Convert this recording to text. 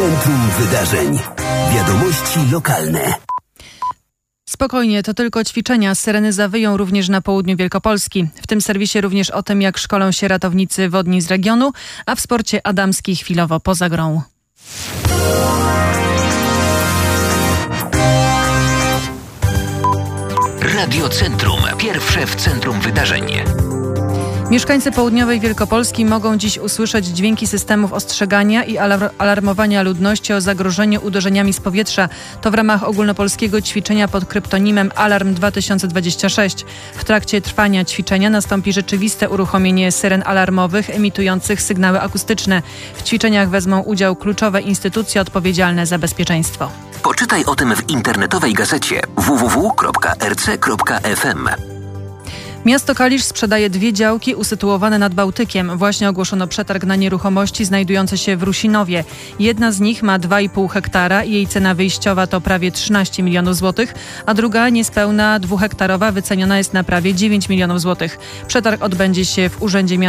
Centrum Wydarzeń. Wiadomości lokalne. Spokojnie, to tylko ćwiczenia. Syreny zawyją również na południu Wielkopolski. W tym serwisie również o tym, jak szkolą się ratownicy wodni z regionu, a w sporcie Adamski chwilowo poza grą. Radio Centrum. Pierwsze w centrum wydarzeń. Mieszkańcy południowej Wielkopolski mogą dziś usłyszeć dźwięki systemów ostrzegania i alarmowania ludności o zagrożeniu uderzeniami z powietrza. To w ramach ogólnopolskiego ćwiczenia pod kryptonimem Alarm 2026. W trakcie trwania ćwiczenia nastąpi rzeczywiste uruchomienie syren alarmowych emitujących sygnały akustyczne. W ćwiczeniach wezmą udział kluczowe instytucje odpowiedzialne za bezpieczeństwo. Poczytaj o tym w internetowej gazecie www.rc.fm. Miasto Kalisz sprzedaje 2 działki usytuowane nad Bałtykiem. Właśnie ogłoszono przetarg na nieruchomości znajdujące się w Rusinowie. Jedna z nich ma 2,5 hektara i jej cena wyjściowa to prawie 13 milionów złotych, a druga niespełna 2-hektarowa wyceniona jest na prawie 9 milionów złotych. Przetarg odbędzie się w Urzędzie Miasta